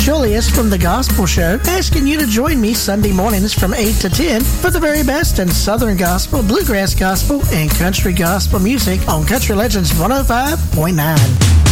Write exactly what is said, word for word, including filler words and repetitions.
Julius from The Gospel Show, asking you to join me Sunday mornings from eight to ten for the very best in Southern Gospel, Bluegrass Gospel, and Country Gospel music on Country Legends one oh five point nine.